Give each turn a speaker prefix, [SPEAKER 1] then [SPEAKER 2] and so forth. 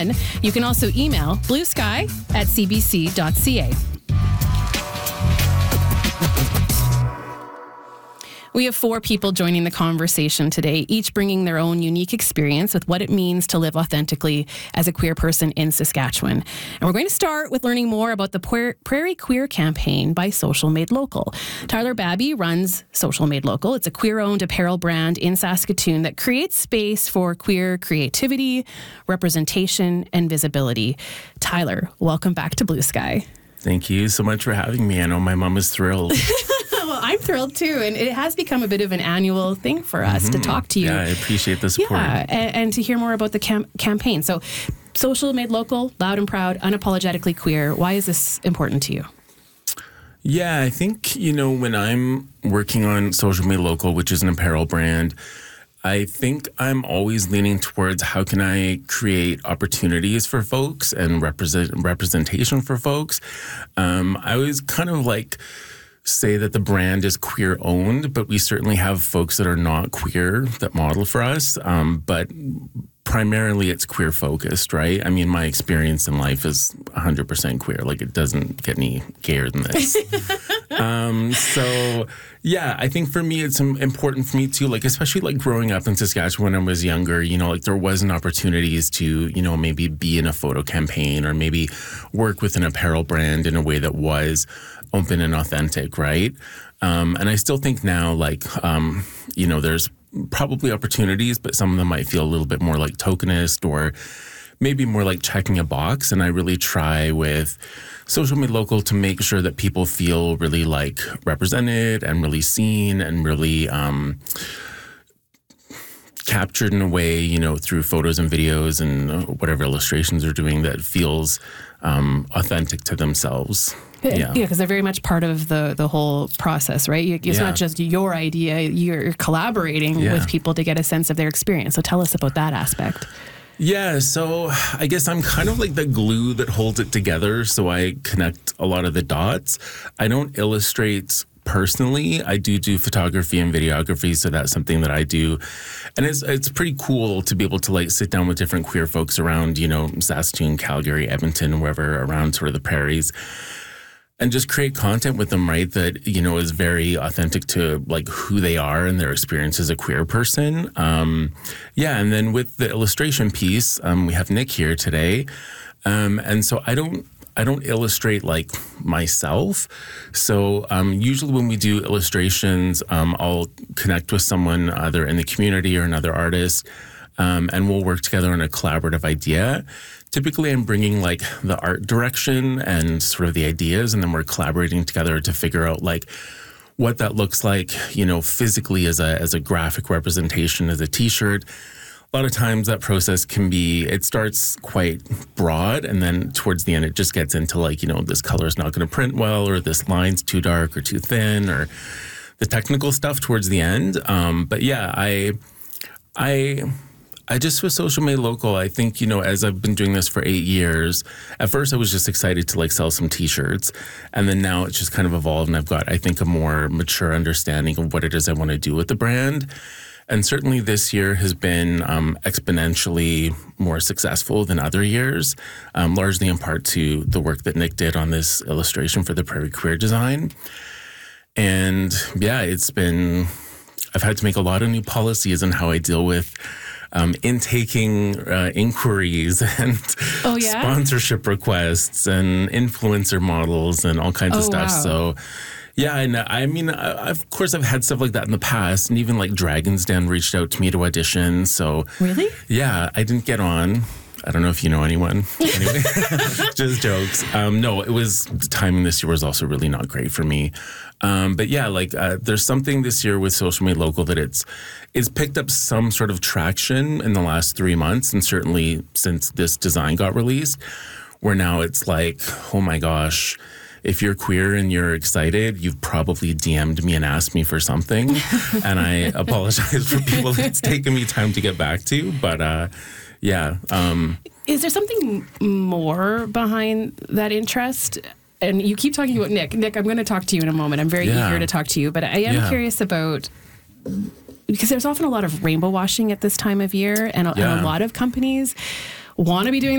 [SPEAKER 1] fun. You can also email bluesky@cbc.ca. We have 4 people joining the conversation today, each bringing their own unique experience with what it means to live authentically as a queer person in Saskatchewan. And we're going to start with learning more about the Prairie Queer campaign by Social Made Local. Tyler Babby runs Social Made Local. It's a queer-owned apparel brand in Saskatoon that creates space for queer creativity, representation, and visibility. Tyler, welcome back to Blue Sky.
[SPEAKER 2] Thank you so much for having me. I know my mom is thrilled.
[SPEAKER 1] Well, I'm thrilled too. And it has become a bit of an annual thing for us to talk to you.
[SPEAKER 2] Yeah, I appreciate the support.
[SPEAKER 1] Yeah, and to hear more about the campaign. So, Social Made Local, loud and proud, unapologetically queer. Why is this important to you?
[SPEAKER 2] Yeah, I think, when I'm working on Social Made Local, which is an apparel brand, I think I'm always leaning towards how can I create opportunities for folks and representation for folks. I always kind of say that the brand is queer owned, but we certainly have folks that are not queer that model for us. But primarily it's queer focused, right? I mean, my experience in life is 100% queer. It doesn't get any gayer than this. So yeah, I think for me, it's important for me too, especially growing up in Saskatchewan when I was younger, there wasn't opportunities to, maybe be in a photo campaign or maybe work with an apparel brand in a way that was open and authentic, right? And I still think now, there's probably opportunities, but some of them might feel a little bit more like tokenist or maybe more like checking a box. And I really try with Social Made Local to make sure that people feel really represented and really seen and really captured in a way, through photos and videos and whatever illustrations they're doing that feels authentic to themselves.
[SPEAKER 1] Yeah, because they're very much part of the whole process, right? It's not just your idea. You're collaborating with people to get a sense of their experience. So tell us about that aspect.
[SPEAKER 2] Yeah, so I guess I'm kind of like the glue that holds it together. So I connect a lot of the dots. I don't illustrate personally. I do photography and videography, so that's something that I do. And it's pretty cool to be able to sit down with different queer folks around, Saskatoon, Calgary, Edmonton, wherever around sort of the prairies, and just create content with them, right, that, is very authentic to who they are and their experience as a queer person. And then with the illustration piece, we have Nick here today. And so I don't illustrate myself. So usually when we do illustrations, I'll connect with someone either in the community or another artist, and we'll work together on a collaborative idea. Typically, I'm bringing the art direction and sort of the ideas, and then we're collaborating together to figure out what that looks like, physically as a graphic representation, as a T-shirt. A lot of times that process it starts quite broad, and then towards the end it just gets into this color is not going to print well, or this line's too dark or too thin, or the technical stuff towards the end. But yeah, I just, with Social Made Local, I think, as I've been doing this for 8 years, at first I was just excited to sell some T-shirts. And then now it's just kind of evolved, and I've got, I think, a more mature understanding of what it is I want to do with the brand. And certainly this year has been exponentially more successful than other years, largely in part to the work that Nick did on this illustration for the Prairie Queer design. And yeah, I've had to make a lot of new policies on how I deal with intaking inquiries and sponsorship requests and influencer models and all kinds of stuff.
[SPEAKER 1] Wow.
[SPEAKER 2] So yeah, and I mean, of course, I've had stuff like that in the past, and even Dragon's Den reached out to me to audition. So
[SPEAKER 1] really,
[SPEAKER 2] yeah, I didn't get on. I don't know if you know anyone. Anyway, just jokes. No, the timing this year was also really not great for me. But yeah, there's something this year with Social Made Local that it's picked up some sort of traction in the last 3 months, and certainly since this design got released, where now it's oh my gosh, if you're queer and you're excited, you've probably DM'd me and asked me for something. And I apologize for people it's taken me time to get back to. But yeah.
[SPEAKER 1] Is there something more behind that interest? And you keep talking about Nick. Nick, I'm going to talk to you in a moment. I'm very eager to talk to you. But I am curious about, because there's often a lot of rainbow washing at this time of year, and a lot of companies want to be doing